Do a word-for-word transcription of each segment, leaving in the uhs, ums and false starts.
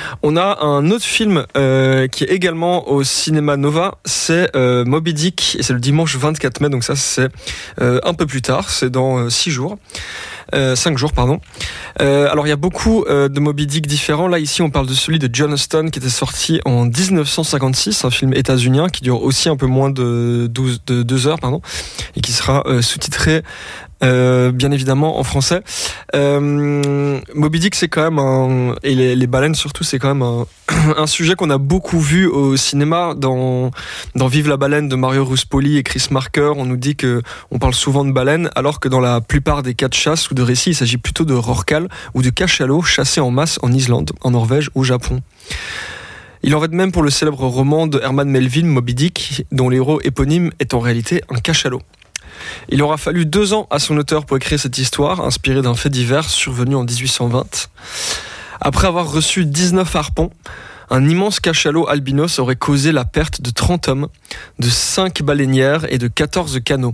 On a un autre film euh, qui est également au cinéma Nova, c'est euh, Moby Dick, et c'est le dimanche vingt-quatre mai, donc ça c'est euh, un peu plus tard, c'est dans six jours. Euh, cinq jours, pardon. Euh, alors il y a beaucoup euh, de Moby Dick différents. Là ici on parle de celui de John Huston qui était sorti en dix-neuf cent cinquante-six, un film états-unien qui dure aussi un peu moins de, douze, de deux heures, pardon, et qui sera euh, sous-titré Euh, bien évidemment en français. Euh, Moby Dick, c'est quand même un, et les, les baleines surtout, c'est quand même un, un sujet qu'on a beaucoup vu au cinéma dans dans Vive la baleine de Mario Ruspoli et Chris Marker. On nous dit que on parle souvent de baleines, alors que dans la plupart des cas de chasse ou de récits, il s'agit plutôt de rorquals ou de cachalots chassés en masse en Islande, en Norvège, au Japon. Il en va de même pour le célèbre roman de Herman Melville, Moby Dick, dont l'héros éponyme est en réalité un cachalot. Il aura fallu deux ans à son auteur pour écrire cette histoire, inspirée d'un fait divers survenu en dix-huit cent vingt. Après avoir reçu dix-neuf harpons, un immense cachalot albinos aurait causé la perte de trente hommes, de cinq baleinières et de quatorze canots.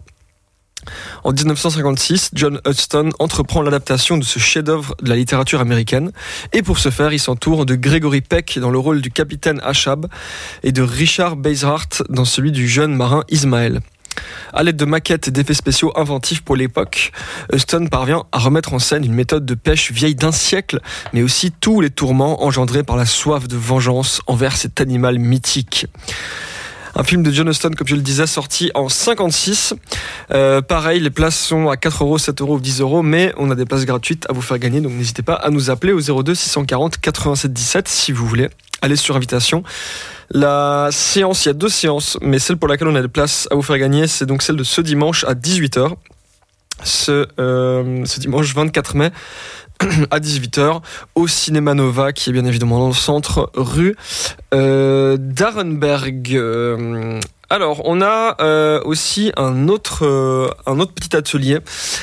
En dix-neuf cent cinquante-six, John Huston entreprend l'adaptation de ce chef-d'œuvre de la littérature américaine, et pour ce faire, il s'entoure de Gregory Peck dans le rôle du capitaine Achab et de Richard Basehart dans celui du jeune marin Ismaël. À l'aide de maquettes et d'effets spéciaux inventifs pour l'époque, Huston parvient à remettre en scène une méthode de pêche vieille d'un siècle, mais aussi tous les tourments engendrés par la soif de vengeance envers cet animal mythique. Un film de John Huston, comme je le disais, sorti en cinquante-six. Euh, pareil, les places sont à quatre euros, sept euros ou dix euros, mais on a des places gratuites à vous faire gagner, donc n'hésitez pas à nous appeler au zéro deux six cent quarante quatre-vingt-sept dix-sept si vous voulez. Allez sur invitation. La séance, il y a deux séances, mais celle pour laquelle on a des places à vous faire gagner, c'est donc celle de ce dimanche à dix-huit heures. Ce, euh, ce dimanche vingt-quatre mai à dix-huit heures au Cinéma Nova, qui est bien évidemment dans le centre, rue euh, d'Arenberg. Euh, alors, on a euh, aussi un autre, euh, un autre petit atelier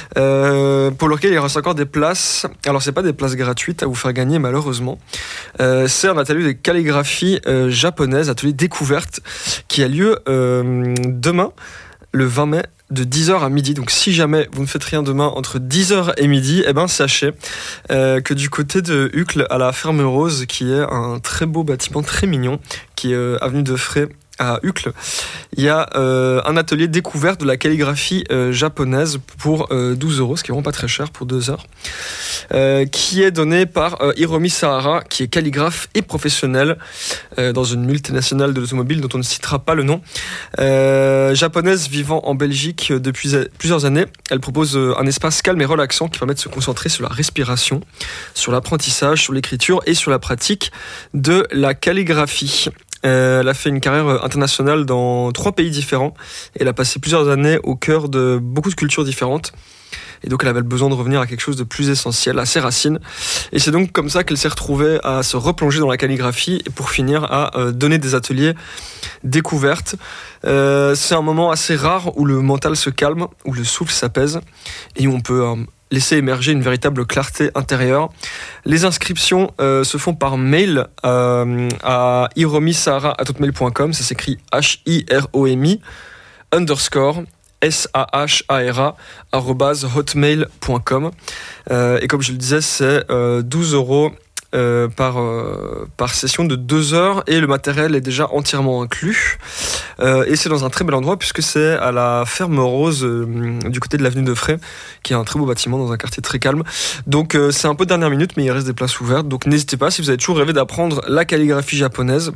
euh, pour lequel il reste encore des places. Alors, c'est pas des places gratuites à vous faire gagner, malheureusement. Euh, c'est un atelier de calligraphie euh, japonaise, atelier découverte, qui a lieu euh, demain, le vingt mai, de dix heures à midi. Donc si jamais vous ne faites rien demain entre dix heures et midi, eh ben sachez euh, que du côté de Uccle, à la Ferme Rose, qui est un très beau bâtiment très mignon, qui est euh, avenue de Fray à Uccle, il y a euh, un atelier découverte de la calligraphie euh, japonaise pour euh, douze euros, ce qui est vraiment pas très cher pour deux heures, euh, qui est donné par euh, Hiromi Sahara, qui est calligraphe et professionnel euh, dans une multinationale de l'automobile dont on ne citera pas le nom. Euh, japonaise vivant en Belgique depuis plusieurs années, elle propose un espace calme et relaxant qui permet de se concentrer sur la respiration, sur l'apprentissage, sur l'écriture et sur la pratique de la calligraphie. Euh, elle a fait une carrière internationale dans trois pays différents et elle a passé plusieurs années au cœur de beaucoup de cultures différentes. Et donc elle avait besoin de revenir à quelque chose de plus essentiel, à ses racines. Et c'est donc comme ça qu'elle s'est retrouvée à se replonger dans la calligraphie et pour finir à euh, donner des ateliers découvertes. Euh, c'est un moment assez rare où le mental se calme, où le souffle s'apaise et où on peut euh, laisser émerger une véritable clarté intérieure. Les inscriptions euh, se font par mail euh, à hiromisahara arobase hotmail point com. Ça s'écrit H I R O M I underscore S A H A R A arobase hotmail point com. Euh, et comme je le disais, c'est euh, douze euros euh, par, euh, par session de deux heures et le matériel est déjà entièrement inclus. Euh, et c'est dans un très bel endroit puisque c'est à la Ferme Rose euh, du côté de l'avenue de Fray, qui est un très beau bâtiment dans un quartier très calme. Donc euh, c'est un peu dernière minute, mais il reste des places ouvertes. Donc n'hésitez pas, si vous avez toujours rêvé d'apprendre la calligraphie japonaise,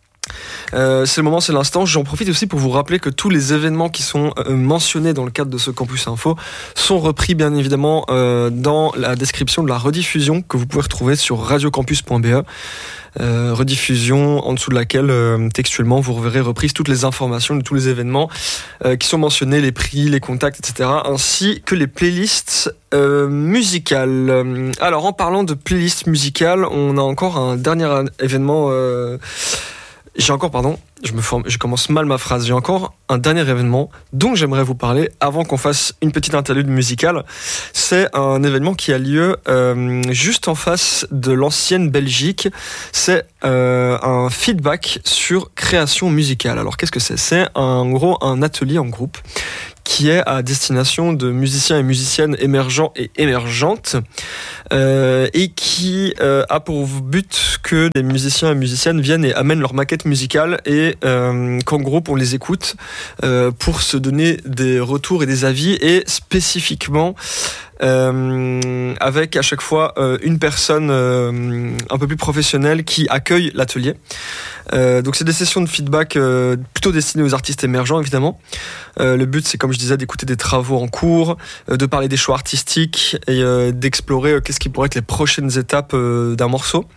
Euh, c'est le moment, c'est l'instant. J'en profite aussi pour vous rappeler que tous les événements qui sont euh, mentionnés dans le cadre de ce Campus Info sont repris bien évidemment euh, dans la description de la rediffusion que vous pouvez retrouver sur radiocampus point b e. Euh, rediffusion en dessous de laquelle euh, textuellement vous reverrez reprises toutes les informations de tous les événements euh, qui sont mentionnés, les prix, les contacts, et cetera, ainsi que les playlists euh, musicales. Alors en parlant de playlists musicales, on a encore un dernier événement. Euh, J'ai encore, pardon, je me forme, je commence mal ma phrase. J'ai encore un dernier événement dont j'aimerais vous parler avant qu'on fasse une petite interlude musicale. C'est un événement qui a lieu euh, juste en face de l'ancienne Belgique. C'est euh, un feedback sur création musicale. Alors qu'est-ce que c'est ? C'est en gros un atelier en groupe qui est à destination de musiciens et musiciennes émergents et émergentes. euh, et qui euh, a pour but que des musiciens et musiciennes viennent et amènent leur maquette musicale et euh, qu'en groupe on les écoute euh, pour se donner des retours et des avis, et spécifiquement Euh, avec à chaque fois euh, une personne euh, un peu plus professionnelle qui accueille l'atelier. Euh, donc c'est des sessions de feedback euh, plutôt destinées aux artistes émergents, évidemment. Euh, le but, c'est, comme je disais, d'écouter des travaux en cours, euh, de parler des choix artistiques et euh, d'explorer euh, qu'est-ce qui pourrait être les prochaines étapes euh, d'un morceau.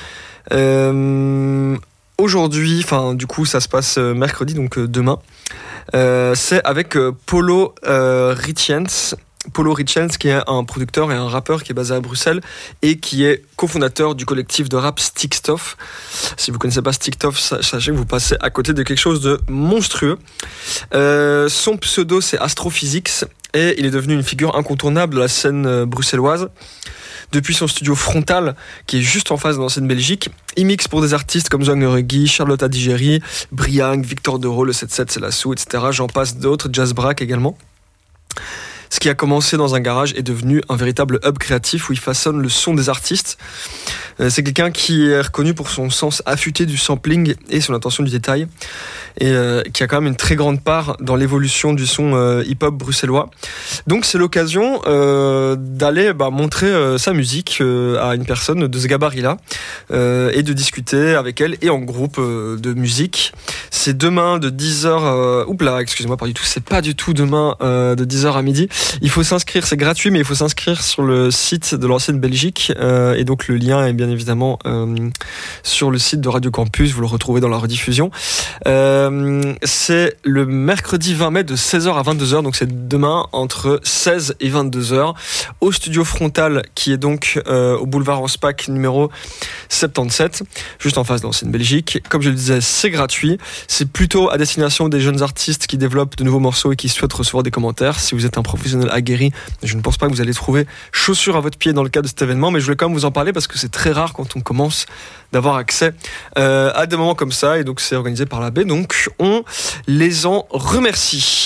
Euh, aujourd'hui, enfin du coup ça se passe mercredi, donc euh, demain. Euh, c'est avec euh, Polo euh, Richens. Polo Richens, qui est un producteur et un rappeur qui est basé à Bruxelles et qui est cofondateur du collectif de rap Stickstuff. Si vous ne connaissez pas Stickstuff, sachez que vous passez à côté de quelque chose de monstrueux. Euh, son pseudo, c'est Astrophysics, et il est devenu une figure incontournable de la scène bruxelloise. Depuis son studio Frontal, qui est juste en face de l'ancienne Belgique, il mixe pour des artistes comme Zang Reggie, Charlotte Adigéry, Briang, Victor Dero, le sept sept, c'est la sou, et cetera. J'en passe d'autres, Jazz Brack également. Ce qui a commencé dans un garage est devenu un véritable hub créatif où il façonne le son des artistes. Euh, c'est quelqu'un qui est reconnu pour son sens affûté du sampling et son attention du détail, et euh, qui a quand même une très grande part dans l'évolution du son euh, hip-hop bruxellois. Donc c'est l'occasion euh, d'aller bah, montrer euh, sa musique euh, à une personne de ce gabarit-là euh, et de discuter avec elle et en groupe euh, de musique. C'est demain de dix heures... Euh, oups là, excusez-moi, pas du tout. C'est pas du tout demain euh, de dix heures à midi. Il faut s'inscrire, c'est gratuit, mais il faut s'inscrire sur le site de l'ancienne Belgique. Euh, et donc le lien est bien évidemment euh, sur le site de Radio Campus. Vous le retrouvez dans la rediffusion. Euh, c'est le mercredi vingt mai de seize heures à vingt-deux heures. Donc c'est demain entre seize et vingt-deux heures au studio Frontal, qui est donc euh, au boulevard Anspach numéro soixante-dix-sept, juste en face de l'ancienne Belgique. Comme je le disais, c'est gratuit. C'est plutôt à destination des jeunes artistes qui développent de nouveaux morceaux et qui souhaitent recevoir des commentaires. Si vous êtes un professionnel aguerri, je ne pense pas que vous allez trouver chaussures à votre pied dans le cadre de cet événement, mais je voulais quand même vous en parler parce que c'est très rare quand on commence d'avoir accès euh, à des moments comme ça, et donc c'est organisé par la baie, donc on les en remercie.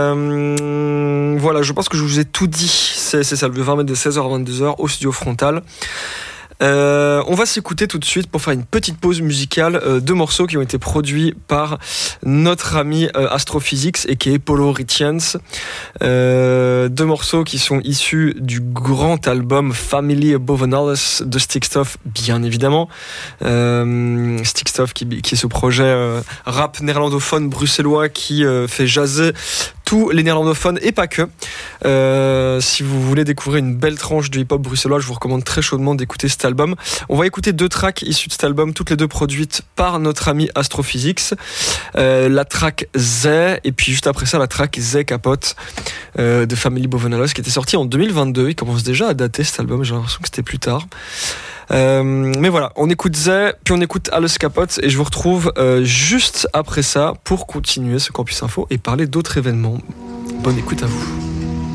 Euh, voilà, je pense que je vous ai tout dit. C'est, c'est ça, le vingt mai de seize heures à vingt-deux heures au studio Frontal. Euh, on va s'écouter tout de suite pour faire une petite pause musicale euh, deux morceaux qui ont été produits par notre ami euh, Astrophysics et qui est Polo Richens. Euh, deux morceaux qui sont issus du grand album Family Above All Else de Stickstuff, bien évidemment. Euh, Stickstuff qui, qui est ce projet euh, rap néerlandophone bruxellois qui euh, fait jaser tous les néerlandophones et pas que. Euh, si vous voulez découvrir une belle tranche du hip-hop bruxellois, je vous recommande très chaudement d'écouter cet album. On va écouter deux tracks issues de cet album, toutes les deux produites par notre ami Astrophysics. Euh, la track Z, et puis juste après ça la track Z Capote euh, de Family Bovenalos, qui était sorti en deux mille vingt-deux. Il commence déjà à dater cet album, j'ai l'impression que c'était plus tard. Euh, mais voilà, on écoute Z, puis on écoute Alles Capote, et je vous retrouve euh, juste après ça pour continuer ce Campus Info et parler d'autres événements. Bonne écoute à vous.